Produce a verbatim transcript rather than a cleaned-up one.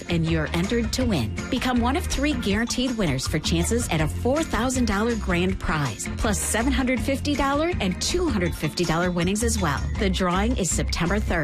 and you're entered to win. Become one of three guaranteed winners for chances at a four thousand dollars grand prize, plus seven hundred fifty dollars and two hundred fifty dollars winnings as well. The drawing is September third.